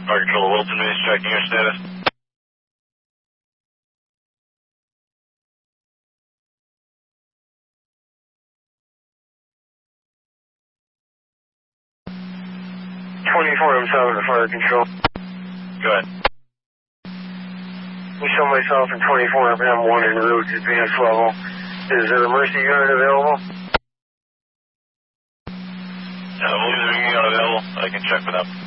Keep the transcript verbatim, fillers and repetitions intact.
Fire Control Wilton Base, checking your status. twenty-four M seven to Fire Control. Go ahead. I show myself in twenty-four M one en route, advanced level. Is there a Mercy unit available? Yeah, we'll leave the unit available. I can check for them.